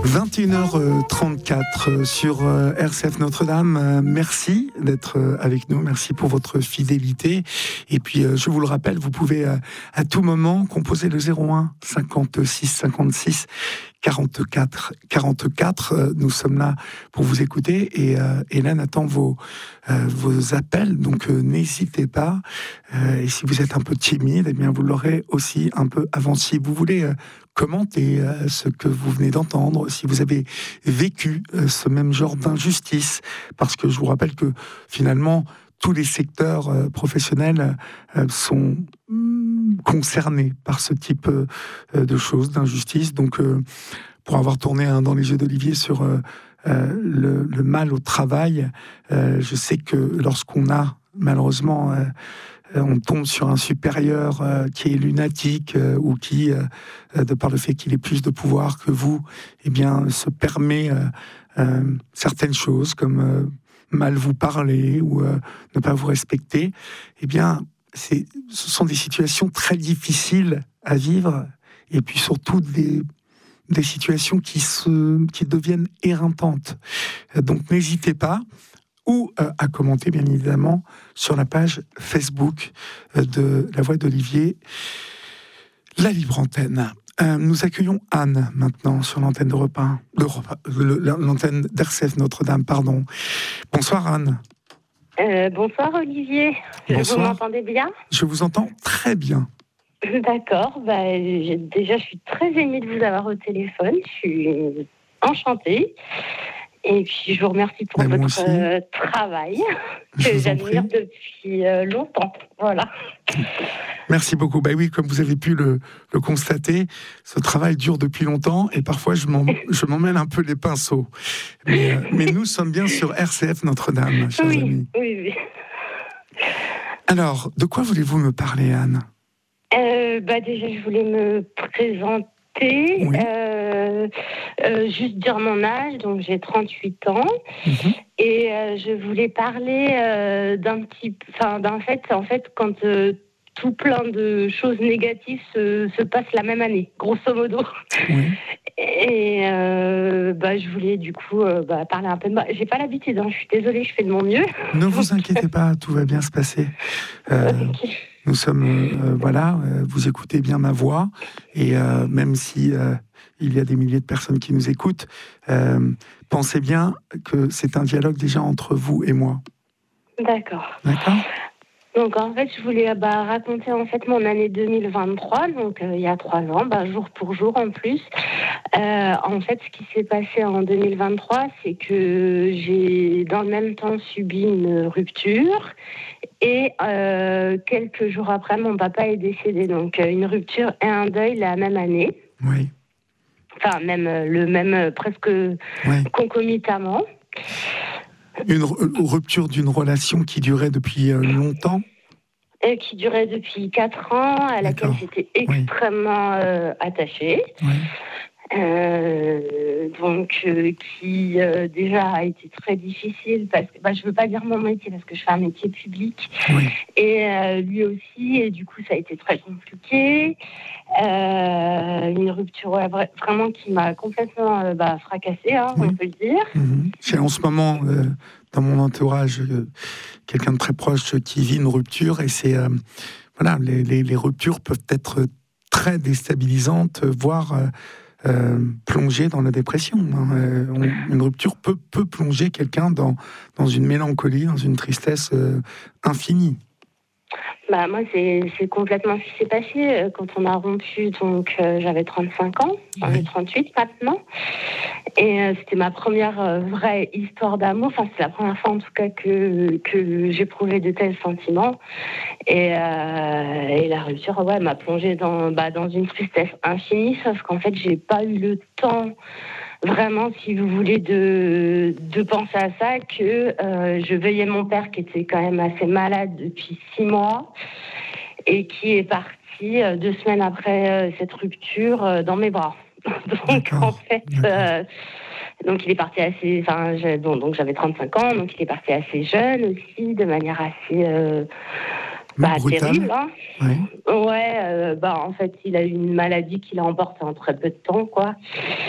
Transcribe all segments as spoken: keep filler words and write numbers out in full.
vingt et une heures trente-quatre sur R C F Notre-Dame. Merci d'être avec nous. Merci pour votre fidélité. Et puis, je vous le rappelle, vous pouvez à tout moment composer le zéro un cinquante-six cinquante-six quarante-quatre quarante-quatre. Nous sommes là pour vous écouter. Et euh, Hélène attend vos, euh, vos appels. Donc, euh, n'hésitez pas. Euh, et si vous êtes un peu timide, eh bien, vous l'aurez aussi un peu avant. Si vous voulez euh, commenter euh, ce que vous venez d'entendre, si vous avez vécu euh, ce même genre d'injustice, parce que je vous rappelle que finalement, tous les secteurs euh, professionnels euh, sont mm, concernés par ce type euh, de choses, d'injustice. Donc, euh, pour avoir tourné hein, dans les yeux d'Olivier sur euh, euh, le, le mal au travail, euh, je sais que lorsqu'on a, malheureusement, euh, on tombe sur un supérieur euh, qui est lunatique euh, ou qui, euh, de par le fait qu'il ait plus de pouvoir que vous, eh bien, se permet euh, euh, certaines choses comme euh, mal vous parler ou euh, ne pas vous respecter. Eh bien, c'est, ce sont des situations très difficiles à vivre et puis surtout des, des situations qui, se, qui deviennent éreintantes. Donc, n'hésitez pas. Ou euh, à commenter, bien évidemment, sur la page Facebook euh, de La Voix d'Olivier, la libre antenne. Euh, nous accueillons Anne, maintenant, sur l'antenne de repas, de repas le, l'antenne d'R C F Notre-Dame, pardon. Bonsoir, Anne. Euh, bonsoir, Olivier. Bonsoir. Vous m'entendez bien ? Je vous entends très bien. D'accord. Bah, j'ai, déjà, je suis très émue de vous avoir au téléphone. Je suis enchantée. Et puis, je vous remercie pour Mais votre euh, travail je que j'admire depuis euh, longtemps. Voilà. Merci beaucoup. Bah oui, comme vous avez pu le, le constater, ce travail dure depuis longtemps et parfois je, m'en, je m'emmêle un peu les pinceaux. Mais, euh, mais nous sommes bien sur R C F Notre-Dame, chers oui, amis. Oui, oui. Alors, de quoi voulez-vous me parler, Anne ? euh, bah Déjà, je voulais me présenter. Oui. Euh, euh, juste dire mon âge, donc j'ai trente-huit ans. Mm-hmm. Et euh, je voulais parler euh, d'un petit... Enfin, d'un fait, en fait, quand... Euh, tout plein de choses négatives se, se passent la même année, grosso modo. Oui. Et euh, bah, je voulais du coup euh, bah, parler un peu de moi. J'ai pas l'habitude, hein, je suis désolée, je fais de mon mieux. Ne vous inquiétez pas, tout va bien se passer. Euh, okay. Nous sommes, euh, voilà, euh, vous écoutez bien ma voix, et euh, même si euh, il y a des milliers de personnes qui nous écoutent, euh, pensez bien que c'est un dialogue déjà entre vous et moi. D'accord. D'accord. Donc en fait, je voulais bah, raconter en fait mon année deux mille vingt-trois, donc euh, il y a trois ans, bah, jour pour jour en plus. Euh, en fait, ce qui s'est passé en deux mille vingt-trois, c'est que j'ai dans le même temps subi une rupture et euh, quelques jours après, mon papa est décédé. Donc euh, une rupture et un deuil la même année. Oui. Enfin, même le même euh, presque oui. concomitamment. Une rupture d'une relation qui durait depuis longtemps ? Et qui durait depuis quatre ans, à laquelle D'accord. j'étais extrêmement oui. euh, attachée. Oui. Euh, donc, euh, qui euh, déjà a été très difficile parce que bah, je ne veux pas dire mon métier parce que je fais un métier public oui. et euh, lui aussi, et du coup, ça a été très compliqué. Euh, une rupture ouais, vraiment qui m'a complètement euh, bah, fracassée, hein, oui. on peut le dire. Mmh. C'est en ce moment, euh, dans mon entourage, euh, quelqu'un de très proche qui vit une rupture et c'est euh, voilà, les, les, les ruptures peuvent être très déstabilisantes, voire euh, Euh, plonger dans la dépression. Hein. Euh, on, une rupture peut, peut plonger quelqu'un dans, dans une mélancolie, dans une tristesse euh, infinie. Bah, moi, c'est, c'est complètement ce qui s'est passé. Quand on a rompu, donc, euh, j'avais trente-cinq ans, j'en ai trente-huit maintenant. Et euh, c'était ma première euh, vraie histoire d'amour. Enfin, c'est la première fois, en tout cas, que, que j'éprouvais de tels sentiments. Et, euh, et la rupture, ouais, m'a plongée dans, bah, dans une tristesse infinie, sauf qu'en fait, j'ai pas eu le temps, vraiment, si vous voulez, de, de penser à ça, que euh, je veillais mon père qui était quand même assez malade depuis six mois et qui est parti euh, deux semaines après euh, cette rupture euh, dans mes bras. Donc, d'accord, en fait... Euh, donc, il est parti assez... Enfin, donc, donc, j'avais trente-cinq ans, donc il est parti assez jeune aussi, de manière assez... Euh, Bah, terrible, hein. Oui. Ouais, euh, bah, en fait, il a eu une maladie qui l'a emporté en très peu de temps, quoi.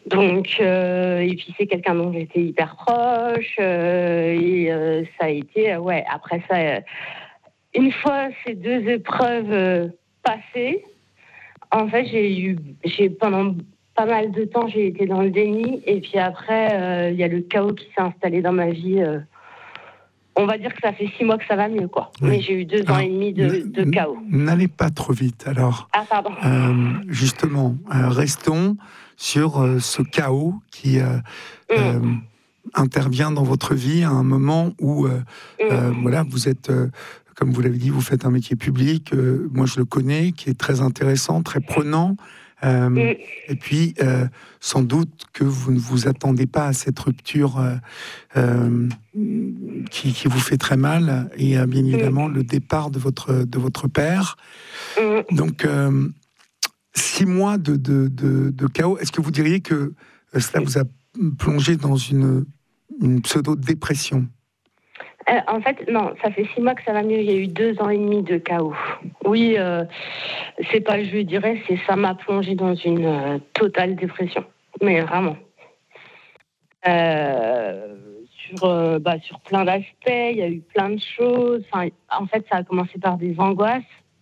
Donc, euh, et puis c'est quelqu'un dont j'étais hyper proche. Euh, et euh, ça a été, euh, ouais, après ça, euh, une fois ces deux épreuves euh, passées, en fait, j'ai eu, j'ai pendant pas mal de temps, j'ai été dans le déni. Et puis après, il euh, y a le chaos qui s'est installé dans ma vie. Euh, on va dire que ça fait six mois que ça va mieux, quoi. Oui. Mais j'ai eu deux Alors, ans et demi de, n- de chaos. N'allez pas trop vite, alors. Ah, pardon. Euh, justement, euh, restons sur euh, ce chaos qui euh, mm. euh, intervient dans votre vie à un moment où, euh, mm. euh, voilà, vous êtes, euh, comme vous l'avez dit, vous faites un métier public. Euh, moi, je le connais, qui est très intéressant, très prenant. Euh, mm. Et puis, euh, sans doute que vous ne vous attendez pas à cette rupture euh, euh, qui, qui vous fait très mal, et euh, bien évidemment mm. le départ de votre, de votre père. Mm. Donc, euh, six mois de, de, de, de chaos, est-ce que vous diriez que euh, cela vous a plongé dans une, une pseudo-dépression ? Euh, en fait, non, ça fait six mois que ça va mieux. Il y a eu deux ans et demi de chaos. Oui, euh, c'est pas le je dirais, c'est ça m'a plongé dans une euh, totale dépression. Mais vraiment. Euh, sur, euh, bah, sur plein d'aspects, il y a eu plein de choses. Enfin, en fait, ça a commencé par des angoisses.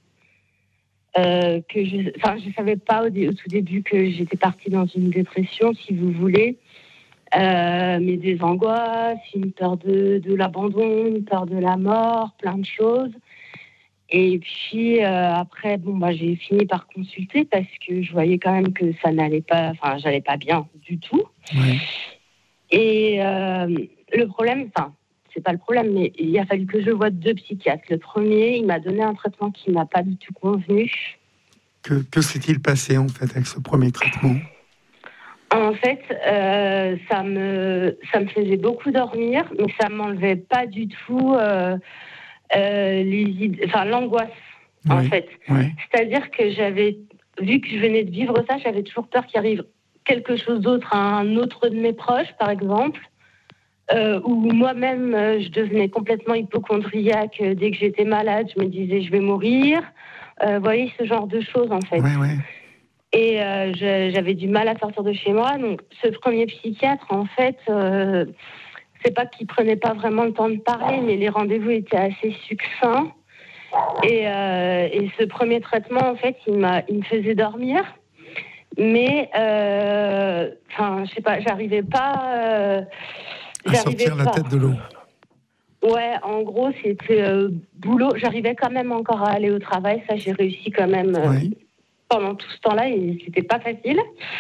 Euh, que je, enfin, je savais pas au, dé, au tout début que j'étais partie dans une dépression, si vous voulez. Euh, mais des angoisses, une peur de, de l'abandon, une peur de la mort, plein de choses. Et puis euh, après, bon, bah, j'ai fini par consulter parce que je voyais quand même que ça n'allait pas, enfin, j'allais pas bien du tout. Ouais. Et euh, le problème, enfin, c'est pas le problème, mais il a fallu que je voie deux psychiatres. Le premier, il m'a donné un traitement qui m'a pas du tout convenu. Que, que s'est-il passé en fait avec ce premier traitement ? En fait, euh, ça me ça me faisait beaucoup dormir, mais ça m'enlevait pas du tout euh, euh, les idées, enfin l'angoisse. Oui, en fait, oui. C'est-à-dire que j'avais vu que je venais de vivre ça, j'avais toujours peur qu'il arrive quelque chose d'autre à un autre de mes proches, par exemple, euh, ou moi-même euh, je devenais complètement hypocondriaque dès que j'étais malade, je me disais je vais mourir. Euh, vous voyez, ce genre de choses en fait. Oui, oui. Et euh, je, j'avais du mal à sortir de chez moi. Donc, ce premier psychiatre, en fait, euh, c'est pas qu'il prenait pas vraiment le temps de parler, mais les rendez-vous étaient assez succincts. Et, euh, et ce premier traitement, en fait, il m'a, il me faisait dormir, mais, enfin, euh, je sais pas, j'arrivais pas. Euh, à j'arrivais sortir pas. la tête de l'eau. Ouais, en gros, c'était euh, boulot. J'arrivais quand même encore à aller au travail. Ça, j'ai réussi quand même. Euh, oui. Pendant tout ce temps-là, et c'était pas facile.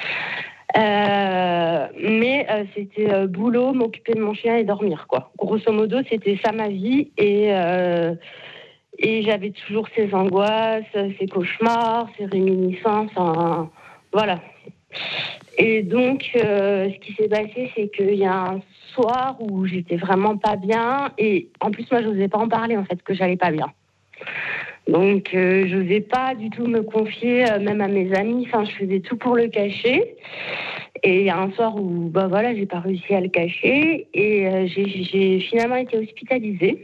Euh, mais euh, c'était euh, boulot, m'occuper de mon chien et dormir, quoi. Grosso modo, c'était ça ma vie. Et, euh, et j'avais toujours ces angoisses, ces cauchemars, ces réminiscences. Hein, voilà. Et donc, euh, ce qui s'est passé, c'est qu'il y a un soir où j'étais vraiment pas bien. Et en plus, moi, je n'osais pas en parler, en fait, que j'allais pas bien. Donc, euh, je n'osais pas du tout me confier, euh, même à mes amis. Enfin, je faisais tout pour le cacher. Et il y a un soir où, bah voilà, j'ai pas réussi à le cacher et euh, j'ai, j'ai finalement été hospitalisée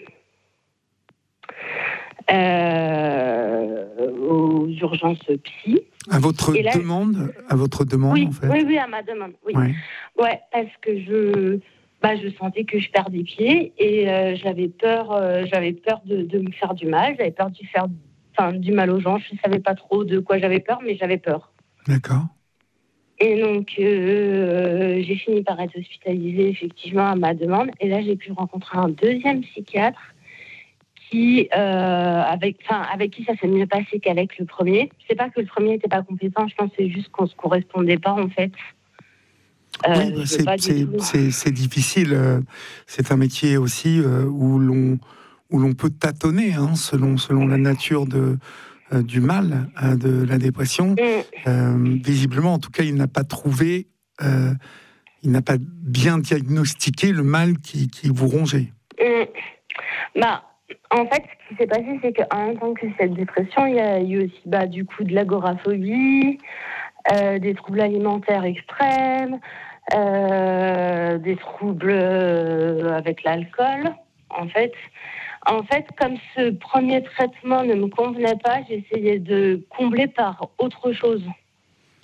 euh, aux urgences psy. À votre là, demande, à votre demande, oui, en fait. Oui, oui, à ma demande. Oui. Ouais, ouais parce que je. Bah, je sentais que je perdais pied et euh, j'avais peur, euh, j'avais peur de, de me faire du mal, j'avais peur de faire enfin, du mal aux gens. Je ne savais pas trop de quoi j'avais peur, mais j'avais peur. D'accord. Et donc, euh, j'ai fini par être hospitalisée, effectivement, à ma demande. Et là, j'ai pu rencontrer un deuxième psychiatre qui, euh, avec, avec qui ça s'est mieux passé qu'avec le premier. C'est pas que le premier n'était pas compétent, je pense que c'est juste qu'on ne se correspondait pas, en fait. Euh, oui, bah c'est, c'est, c'est, c'est difficile. Euh, c'est un métier aussi euh, où l'on où l'on peut tâtonner, hein, selon selon la nature de euh, du mal, euh, de la dépression. Mm. Euh, visiblement, en tout cas, il n'a pas trouvé, euh, il n'a pas bien diagnostiqué le mal qui, qui vous rongeait. Mm. Bah. En fait, ce qui s'est passé, c'est qu'en même temps que cette dépression, il y a eu aussi, bah, du coup, de l'agoraphobie, euh, des troubles alimentaires extrêmes, euh, des troubles euh, avec l'alcool. En fait, en fait, comme ce premier traitement ne me convenait pas, j'essayais de combler par autre chose.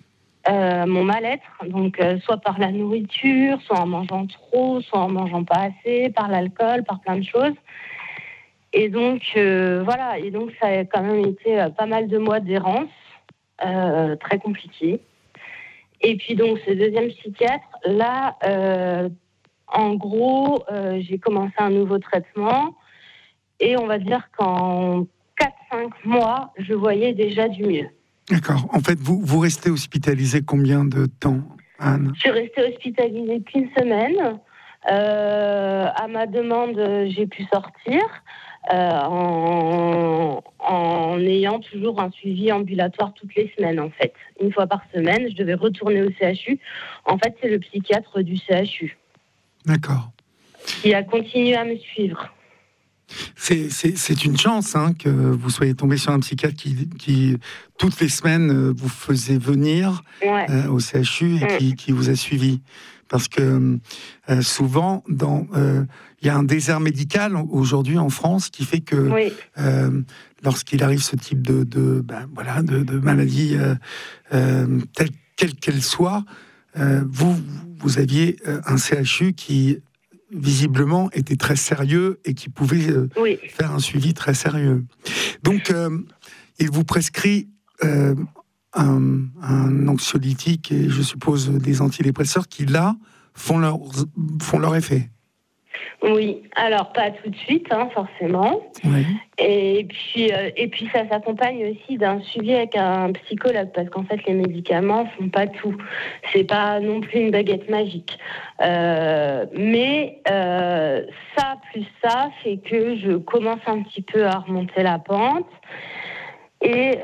euh, mon mal-être, donc euh, soit par la nourriture, soit en mangeant trop, soit en mangeant pas assez, par l'alcool, par plein de choses. Et donc, euh, voilà, et donc ça a quand même été euh, pas mal de mois d'errance, euh, très compliqué. Et puis donc, ce deuxième psychiatre, là, euh, en gros, euh, j'ai commencé un nouveau traitement, et on va dire qu'en quatre cinq mois, je voyais déjà du mieux. D'accord. En fait, vous, vous restez hospitalisé combien de temps, Anne ? Je suis restée hospitalisée qu'une semaine. Euh, à ma demande, j'ai pu sortir euh, en, en ayant toujours un suivi ambulatoire toutes les semaines, en fait. Une fois par semaine, je devais retourner au C H U. En fait, c'est le psychiatre du C H U. D'accord. Qui a continué à me suivre. C'est, c'est, c'est une chance hein, que vous soyez tombé sur un psychiatre qui, qui toutes les semaines, vous faisait venir ouais. euh, au C H U et mmh. qui, qui vous a suivi. Parce que euh, souvent, il euh, y a un désert médical aujourd'hui en France qui fait que oui. euh, lorsqu'il arrive ce type de, de, ben, voilà, de, de maladie, euh, euh, telle, quelle qu'elle soit, euh, vous, vous aviez un C H U qui visiblement était très sérieux et qui pouvait euh, oui. faire un suivi très sérieux. Donc, euh, il vous prescrit euh, un, un anxiolytique et je suppose des antidépresseurs qui, là, font leur, font leur effet. Oui, alors pas tout de suite, hein, forcément. Oui. Et puis, euh, et puis ça s'accompagne aussi d'un suivi avec un psychologue, parce qu'en fait, les médicaments font pas tout. C'est pas non plus une baguette magique. Euh, mais euh, ça plus ça fait que je commence un petit peu à remonter la pente. Et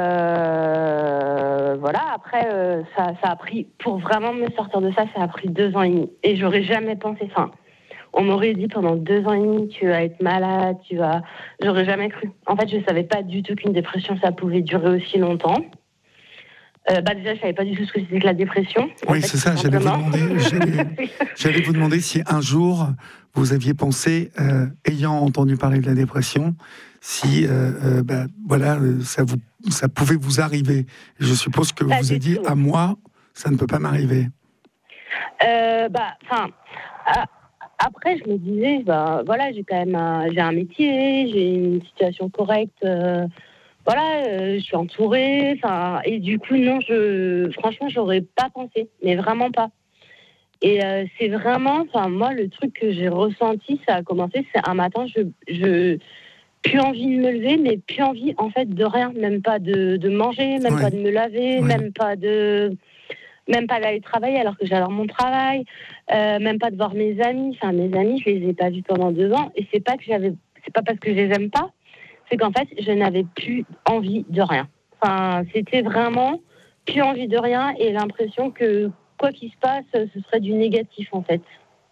euh, voilà, après, euh, ça, ça a pris, pour vraiment me sortir de ça, ça a pris deux ans et demi. Et j'aurais jamais pensé ça. On m'aurait dit pendant deux ans et demi, tu vas être malade, tu vas... J'aurais jamais cru. En fait, je savais pas du tout qu'une dépression, ça pouvait durer aussi longtemps. Euh, bah déjà, je savais pas du tout ce que c'était que la dépression. Oui, fait, c'est ça. J'allais vous, demander, j'allais, j'allais vous demander si un jour, vous aviez pensé, euh, ayant entendu parler de la dépression, si euh, euh, bah, voilà, ça, vous, ça pouvait vous arriver. Je suppose que pas vous vous avez dit, à moi, ça ne peut pas m'arriver. Euh, bah, enfin... Après, je me disais, bah, voilà, j'ai quand même un, j'ai un métier, j'ai une situation correcte, euh, voilà, euh, je suis entourée, enfin, et du coup, non, je, franchement, j'aurais pas pensé, mais vraiment pas. Et euh, c'est vraiment, enfin, moi, le truc que j'ai ressenti, ça a commencé, c'est un matin, je, je, plus envie de me lever, mais plus envie, en fait, de rien, même pas de, de manger, même ouais. pas de me laver, ouais. même pas de... Même pas d'aller travailler alors que j'adore mon travail, euh, même pas de voir mes amis. Enfin, mes amis, je les ai pas vus pendant deux ans. Et c'est pas que j'avais, c'est pas parce que je les aime pas, c'est qu'en fait, je n'avais plus envie de rien. Enfin, c'était vraiment plus envie de rien et l'impression que quoi qu'il se passe, ce serait du négatif en fait.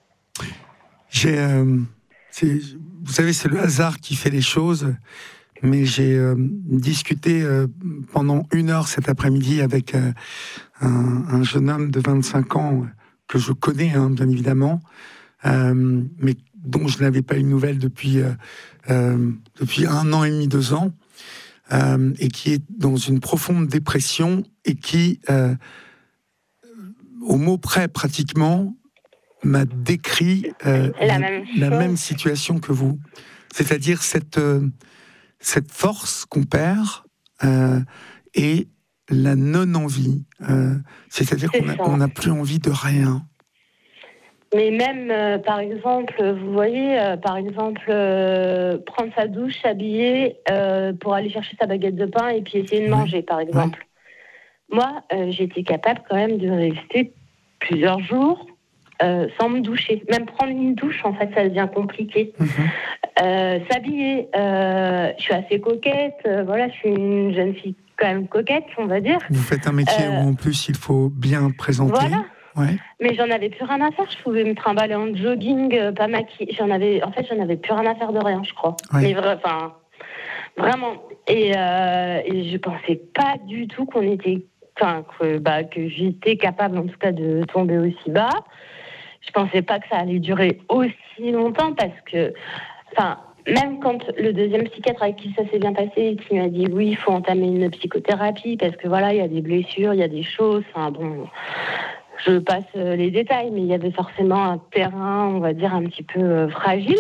J'ai, euh, c'est, vous savez, c'est le hasard qui fait les choses. Mais j'ai euh, discuté euh, pendant une heure cet après-midi avec euh, un, un jeune homme de vingt-cinq ans que je connais, hein, bien évidemment, euh, mais dont je n'avais pas eu de nouvelles depuis, euh, euh, depuis un an et demi, deux ans, euh, et qui est dans une profonde dépression et qui, euh, au mot près pratiquement, m'a décrit euh, la, même la même situation que vous. C'est-à-dire cette... Euh, cette force qu'on perd euh, et la non-envie. Euh, c'est-à-dire C'est qu'on n'a plus envie de rien. Mais même, euh, par exemple, vous voyez, euh, par exemple, euh, prendre sa douche, s'habiller euh, pour aller chercher sa baguette de pain et puis essayer de oui. manger, par exemple. Oui. Moi, euh, j'étais capable quand même de rester plusieurs jours euh, sans me doucher. Même prendre une douche, en fait, ça devient compliqué. Mmh. Euh, s'habiller, euh, je suis assez coquette, euh, voilà, je suis une jeune fille quand même coquette, on va dire. Vous faites un métier euh, où en plus il faut bien présenter. Voilà. Ouais. Mais j'en avais plus rien à faire, je pouvais me trimballer en jogging, euh, pas maquillée, j'en avais, en fait, j'en avais plus rien à faire de rien, je crois. Ouais. Mais vra- enfin, vraiment. Et, euh, et je pensais pas du tout qu'on était, enfin, que, bah, que j'étais capable en tout cas de tomber aussi bas. Je pensais pas que ça allait durer aussi longtemps parce que, enfin, même quand le deuxième psychiatre avec qui ça s'est bien passé, qui m'a dit oui, il faut entamer une psychothérapie parce que voilà, il y a des blessures, il y a des choses. Enfin bon, je passe les détails, mais il y avait forcément un terrain, on va dire, un petit peu euh, fragile.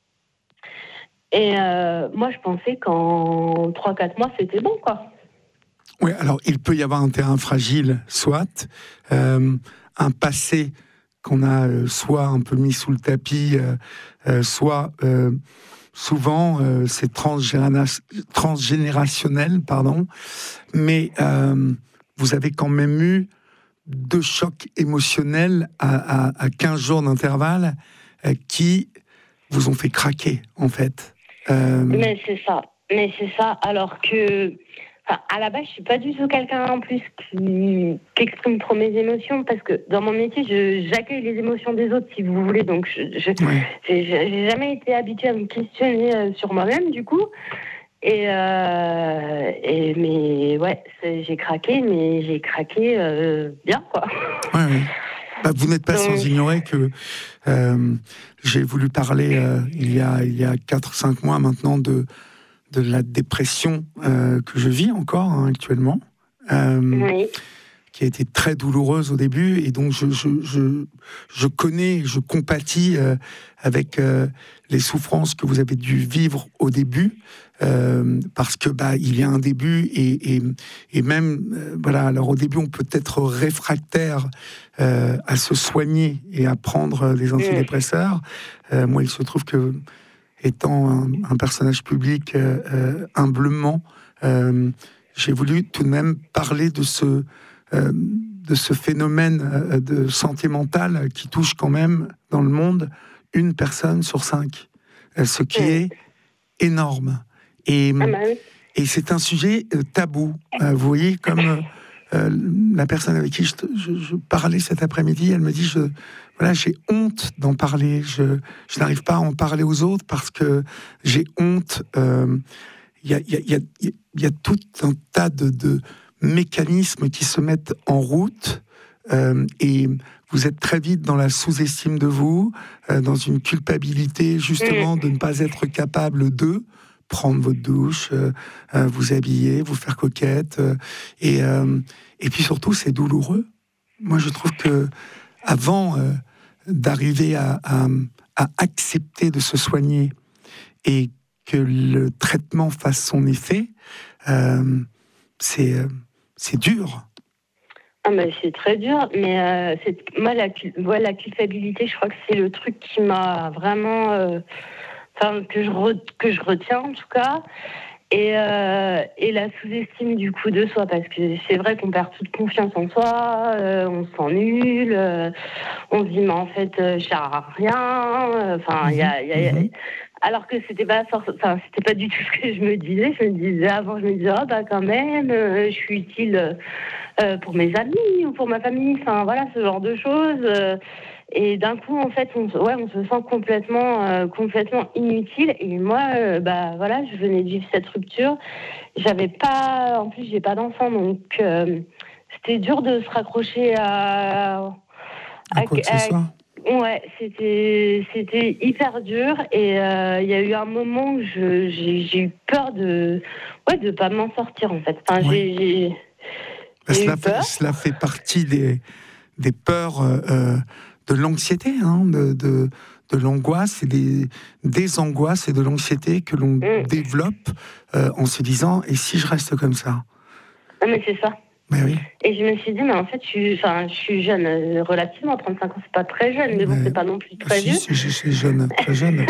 Et euh, moi, je pensais qu'en trois quatre mois, c'était bon, quoi. Oui, alors il peut y avoir un terrain fragile, soit euh, un passé qu'on a euh, soit un peu mis sous le tapis, euh, euh, soit euh, souvent euh, c'est transgénéra- transgénérationnel, pardon, mais euh, vous avez quand même eu deux chocs émotionnels à, à, à quinze jours d'intervalle euh, qui vous ont fait craquer, en fait. Euh... Mais c'est ça, mais c'est ça, alors que... Enfin, à la base, je suis pas du tout quelqu'un en plus qui, qui exprime trop mes émotions parce que dans mon métier, je, j'accueille les émotions des autres, si vous voulez. Donc, je, je Ouais. j'ai, j'ai jamais été habituée à me questionner euh, sur moi-même, du coup. Et, euh, et mais ouais, c'est, j'ai craqué, mais j'ai craqué euh, bien, quoi. Ouais, ouais. Bah, vous n'êtes pas Donc... sans ignorer que euh, j'ai voulu parler euh, il y a il y a quatre cinq mois maintenant de de la dépression euh, que je vis encore hein, actuellement, euh, Oui. qui a été très douloureuse au début, et donc je, je, je, je connais, je compatis euh, avec euh, les souffrances que vous avez dû vivre au début, euh, parce que bah, il y a un début, et, et, et même, euh, voilà, alors au début on peut être réfractaire euh, à se soigner et à prendre des antidépresseurs. Euh, moi il se trouve que étant un, un personnage public euh, euh, humblement, euh, j'ai voulu tout de même parler de ce, euh, de ce phénomène euh, de santé mentale qui touche quand même dans le monde une personne sur cinq, euh, ce qui Mmh. est énorme. Et, Ah bah oui. et c'est un sujet euh, tabou. Euh, vous voyez, comme euh, euh, la personne avec qui je, je, je parlais cet après-midi, elle me dit, je, voilà, j'ai honte d'en parler. Je, je n'arrive pas à en parler aux autres parce que j'ai honte. Il euh, y, a, y, a, y, a, y a tout un tas de, de mécanismes qui se mettent en route euh, et vous êtes très vite dans la sous-estime de vous, euh, dans une culpabilité justement de ne pas être capable de prendre votre douche, euh, euh, vous habiller, vous faire coquette, euh, et, euh, et puis surtout c'est douloureux. Moi je trouve que avant euh, d'arriver à, à, à accepter de se soigner et que le traitement fasse son effet, euh, c'est, euh, c'est dur. Ah mais c'est très dur, mais euh, c'est, moi la, ouais, la culpabilité, je crois que c'est le truc qui m'a vraiment, euh, enfin que je re, que je retiens en tout cas, et euh, et la sous-estime du coup de soi, parce que c'est vrai qu'on perd toute confiance en soi, euh, on se sent nul, euh, on se dit mais en fait euh, je sers à rien, enfin il y a, y a Mmh. alors que c'était pas, enfin, c'était pas du tout ce que je me disais. Je me disais avant, je me disais, ah bah quand même, euh, je suis utile euh, pour mes amis ou pour ma famille. Enfin voilà, ce genre de choses. Euh, et d'un coup, en fait, on, ouais, on se sent complètement, euh, complètement inutile. Et moi, euh, bah voilà, je venais de vivre cette rupture. J'avais pas, en plus, j'ai pas d'enfant, donc euh, c'était dur de se raccrocher à, à, à quoi que ce soit. Ouais, c'était c'était hyper dur, et il euh, y a eu un moment où je, j'ai, j'ai eu peur de ouais de pas m'en sortir en fait. Enfin, Ouais. j'ai, j'ai, Ben, j'ai cela, eu fait, peur. cela fait partie des, des peurs, euh, de l'anxiété, hein, de, de, de l'angoisse et des, des angoisses et de l'anxiété que l'on Mm. développe euh, en se disant, et si je reste comme ça? Ah, mais c'est ça. Ben oui. Et je me suis dit, mais en fait, je suis, enfin, je suis jeune, euh, relativement, trente-cinq ans, c'est pas très jeune, mais bon, Ben, c'est pas non plus très si, vieux. si, je suis jeune, très jeune.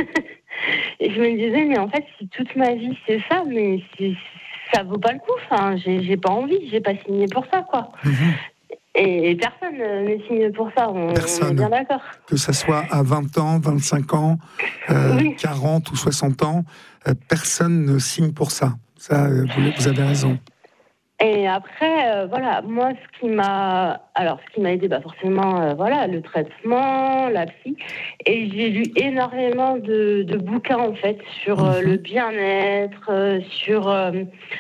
Et je me disais, mais en fait, si toute ma vie c'est ça, mais si, ça vaut pas le coup. Enfin, j'ai, j'ai pas envie, j'ai pas signé pour ça, quoi. Mm-hmm. Et, et personne n'est signé pour ça, on, Personne. on est bien d'accord. Que ça soit à vingt ans, vingt-cinq ans, euh, Oui. quarante ou soixante ans, euh, personne ne signe pour ça. Ça, euh, vous, vous avez raison. Et après, euh, voilà, moi, ce qui m'a, alors, ce qui m'a aidé, bah, forcément, euh, voilà, le traitement, la psy. Et j'ai lu énormément de, de bouquins, en fait, sur euh, Mm-hmm. le bien-être, euh, sur euh,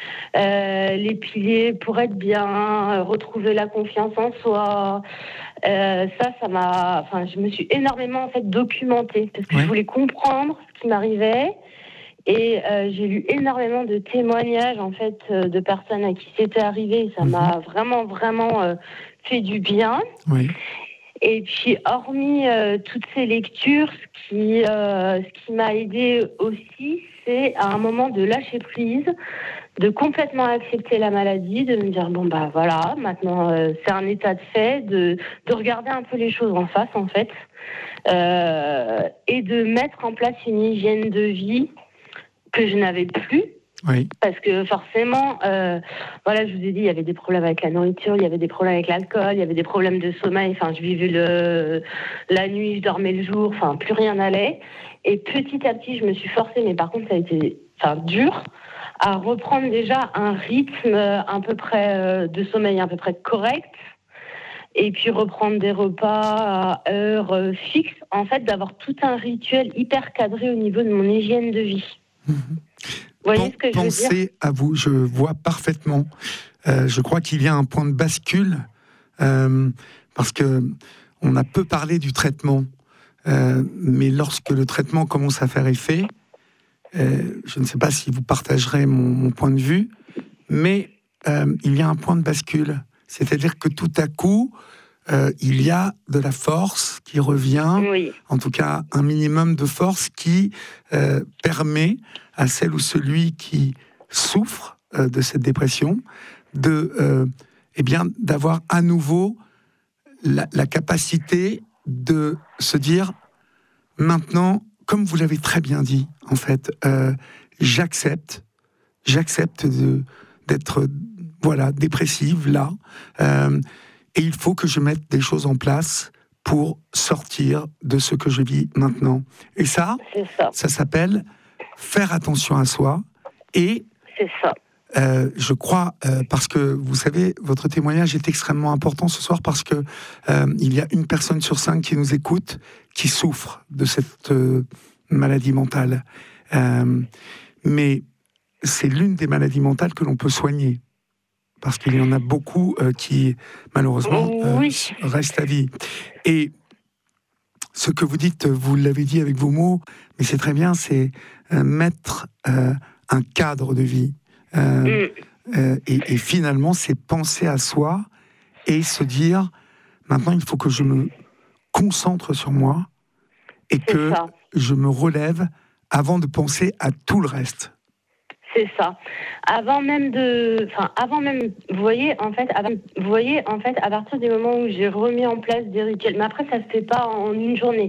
euh, les piliers pour être bien, euh, retrouver la confiance en soi. Euh, ça, ça m'a, enfin, je me suis énormément, en fait, documentée parce que Ouais. je voulais comprendre ce qui m'arrivait. Et euh, j'ai lu énormément de témoignages en fait euh, de personnes à qui c'était arrivé. Ça mmh. m'a vraiment vraiment euh, fait du bien. Oui. Et puis hormis euh, toutes ces lectures, ce qui euh, ce qui m'a aidée aussi, c'est à un moment de lâcher prise, de complètement accepter la maladie, de me dire bon bah voilà, maintenant euh, c'est un état de fait, de de regarder un peu les choses en face en fait, euh, et de mettre en place une hygiène de vie que je n'avais plus. Oui. Parce que forcément, euh, voilà, je vous ai dit, il y avait des problèmes avec la nourriture, il y avait des problèmes avec l'alcool, il y avait des problèmes de sommeil. Enfin, je vivais le la nuit, je dormais le jour. Enfin, plus rien n'allait. Et petit à petit, je me suis forcée, mais par contre, ça a été, enfin, dur, à reprendre déjà un rythme à peu près de sommeil à peu près correct. Et puis reprendre des repas à heure fixe. En fait, d'avoir tout un rituel hyper cadré au niveau de mon hygiène de vie. Mmh. Vous voyez ce que je veux dire ? Pensez à vous, je vois parfaitement. Euh, je crois qu'il y a un point de bascule, euh, parce que on a peu parlé du traitement, euh, mais lorsque le traitement commence à faire effet, euh, je ne sais pas si vous partagerez mon, mon point de vue, mais euh, il y a un point de bascule. C'est-à-dire que tout à coup, euh, il y a de la force qui revient, oui. En tout cas un minimum de force qui euh, permet à celle ou celui qui souffre euh, de cette dépression de, euh, eh bien, d'avoir à nouveau la, la capacité de se dire maintenant, comme vous l'avez très bien dit, en fait, euh, j'accepte, j'accepte de, d'être voilà, dépressive là, euh, et il faut que je mette des choses en place pour sortir de ce que je vis maintenant. Et ça, ça. ça s'appelle faire attention à soi. Et c'est ça. Euh, je crois, euh, parce que vous savez, votre témoignage est extrêmement important ce soir parce que euh, il y a une personne sur cinq qui nous écoute qui souffre de cette euh, maladie mentale. Euh, mais c'est l'une des maladies mentales que l'on peut soigner. Parce qu'il y en a beaucoup euh, qui, malheureusement, euh, oui. restent à vie. Et ce que vous dites, vous l'avez dit avec vos mots, mais c'est très bien, c'est euh, mettre euh, un cadre de vie. Euh, mm. euh, et, et finalement, c'est penser à soi et se dire, maintenant, il faut que je me concentre sur moi et c'est que ça. je me relève avant de penser à tout le reste. C'est ça. Avant même de, enfin, avant même, vous voyez, en fait, avant, vous voyez, en fait, à partir du moment où j'ai remis en place des rituels, mais après, ça se fait pas en une journée.